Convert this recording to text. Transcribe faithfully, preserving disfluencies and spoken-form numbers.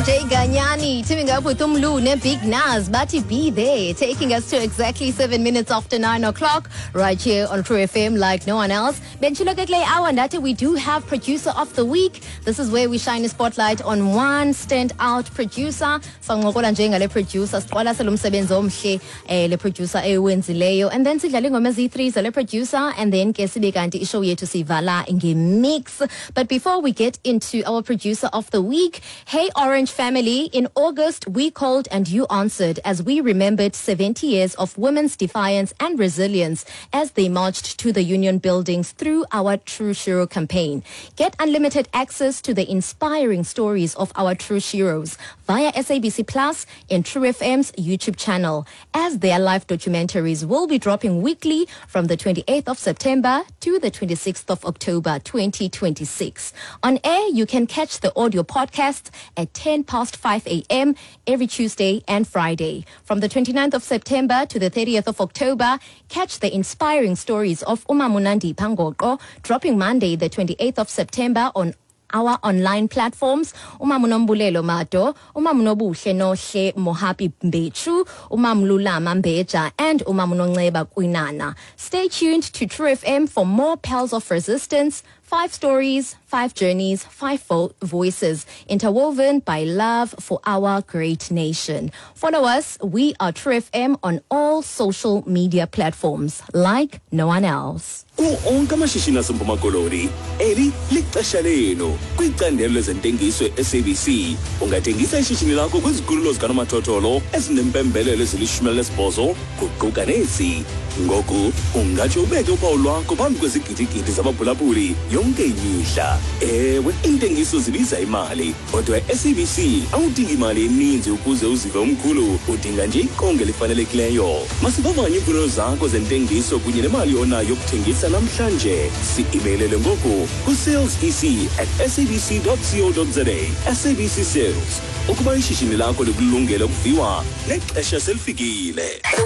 D J Ganyani teaming up with Umlu ne Big Nas, Bati Be There, taking us to exactly seven minutes after nine o'clock, right here on True F M like no one else. Benchulokekle Awandate, we do have Producer of the Week. This is where we shine a spotlight on one standout producer. Sangokola njengale producer, siqala selumsebenzi omhle eh le producer ewenzileyo, and then sidlala ingoma ezi-three zale producer, and then ke sibe kanti ishow yethu sivala nge-mix. But before we get into our Producer of the Week, hey Orange family, in August we called and you answered as we remembered seventy years of women's defiance and resilience as they marched to the Union buildings through our True Shiro campaign. Get unlimited access to the inspiring stories of our True Shiros via S A B C Plus and True F M's YouTube channel, as their live documentaries will be dropping weekly from the twenty-eighth of September to the twenty-sixth of October twenty twenty-six. On air, you can catch the audio podcast at ten past five a.m. every Tuesday and Friday. From the twenty-ninth of September to the thirtieth of October, catch the inspiring stories of Umamunandi Pangoko, dropping Monday the twenty-eighth of September on our online platforms. Umamunombulelo Mato, Umamunobuhle Nohle Mohapi Mbechu, Umamlulama Mbeja, and Umamunongleba Kwinana. Stay tuned to True F M for more Pals of Resistance, five stories, five journeys, five vo- voices, interwoven by love for our great nation. Follow us. We are True F M on all social media platforms like no one else. Onke amashishini aseMpuma Koloni eli lixesha lenu kwicandelo lezentengiso e-S A B C. Ungathengisa ishishini lakho kwizikhululo zikanomathotholo ezinempembelelo ezilishumi elinesibhozo kuquka nesi. Ngoku ungatsho ubeke uphawu lwakho phambi kwezigidigidi zabaphulaphuli yonke imihla. Ewe, intengiso zibiza imali, kodwa e-S A B C awudingi imali eninzi ukuze uzive umkhulu, udinga nje iqonga elifanelekileyo. Masivavanye iimfuno zakho zentengiso kunye nemali onayo yokuthengisa namhlanje. Si-imeilele ngoku ku-salesec at sabc.co.za. S A B C Sales, ukuba ishishini lakho likulungele ukuviwa nexesha selifikile.